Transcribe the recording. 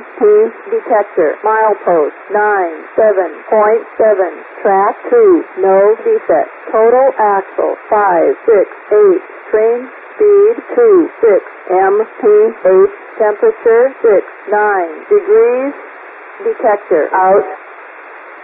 MT detector. Milepost 97.7. Track 2. No defect. Total axle 568. Train speed 26. MPH temperature 69 degrees. Detector out.